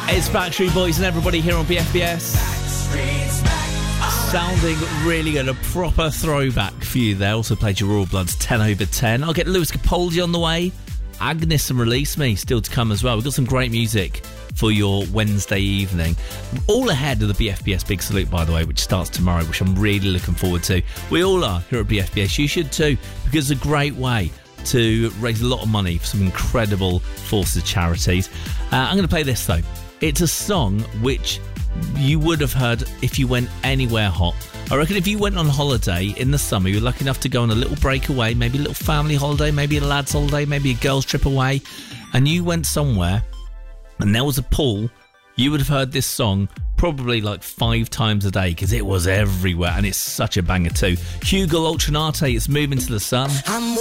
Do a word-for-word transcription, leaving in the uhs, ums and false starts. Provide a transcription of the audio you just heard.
It's Backstreet Boys and everybody here on B F B S. Sounding really good. A proper throwback for you there. Also played your Royal Bloods ten over ten. I'll get Lewis Capaldi on the way. Agnes and Release Me still to come as well. We've got some great music for your Wednesday evening. All ahead of the B F B S Big Salute, by the way, which starts tomorrow, which I'm really looking forward to. We all are here at B F B S. You should too, because it's a great way to raise a lot of money for some incredible forces of charities. Uh, I'm going to play this, though. It's a song which you would have heard if you went anywhere hot. I reckon if you went on holiday in the summer, you were lucky enough to go on a little breakaway, maybe a little family holiday, maybe a lad's holiday, maybe a girl's trip away, and you went somewhere and there was a pool, you would have heard this song probably like five times a day because it was everywhere, and it's such a banger too. Hugo Ultranate, it's Moving to the Sun. I'm